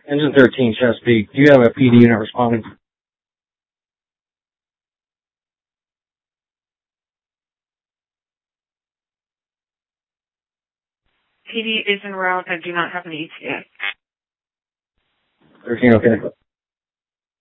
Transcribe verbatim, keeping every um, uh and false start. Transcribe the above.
Engine thirteen, Chesapeake. Do you have a P D unit responding? P D is en route. I do not have an E T A. thirteen, okay.